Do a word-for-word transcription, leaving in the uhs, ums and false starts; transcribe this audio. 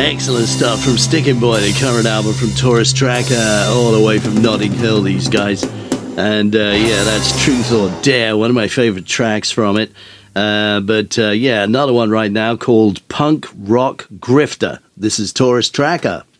Excellent stuff from Sticking Boy, the current album from Taurus Tracker, all the way from Notting Hill, these guys. And uh, yeah, that's Truth or Dare, one of my favorite tracks from it. Uh, but uh, yeah, another one right now called Punk Rock Grifter. This is Taurus Tracker.